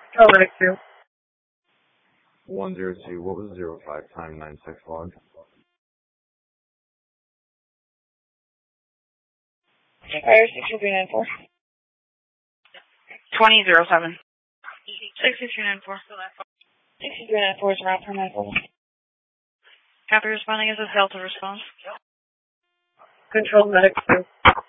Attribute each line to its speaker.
Speaker 1: Paramedic 2.
Speaker 2: 102, what was 05 time 96 log?
Speaker 3: Fire 6394.
Speaker 4: 2007.
Speaker 3: 6394. 6394 is around paramedic level.
Speaker 4: Copy, responding as a Delta response.
Speaker 1: Control medic 2.